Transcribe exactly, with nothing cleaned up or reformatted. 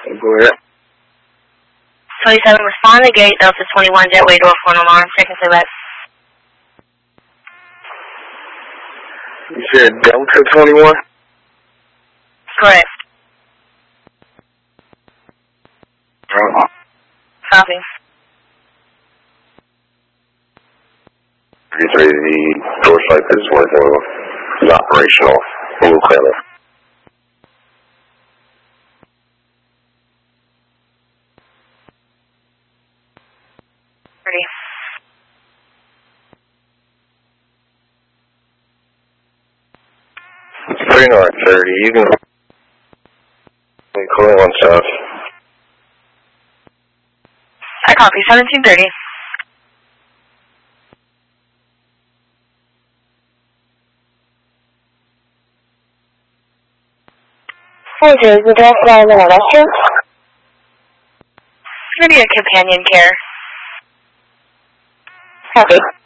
Go ahead. twenty-seven, respond to gate, Delta twenty-one, jetway door for an alarm, second to left. You said Delta twenty-one? Correct. Uh-huh. Copy. three, the door swipe is working, is operational, move clearly. Ready. three north thirty, you can clear one south. I copy, seventeen thirty. four zero, the direct line in a restaurant. It's going to be a companion care. Copy.